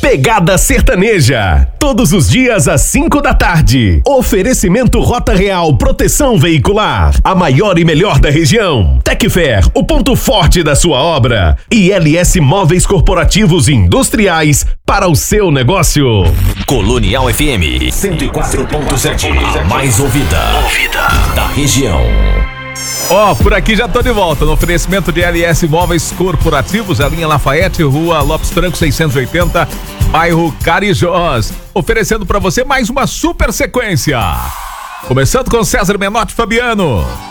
Pegada Sertaneja, todos os dias às 5 da tarde. Oferecimento Rota Real Proteção Veicular, a maior e melhor da região. Tecfer, o ponto forte da sua obra. E LS Móveis Corporativos e Industriais para o seu negócio. Colonial FM 104.7, mais ouvida da região. Por aqui já tô de volta no oferecimento de LS Móveis Corporativos, a linha Lafayette, Rua Lopes Franco 680, bairro Carijós. Oferecendo para você mais uma super sequência. Começando com César Menotti e Fabiano.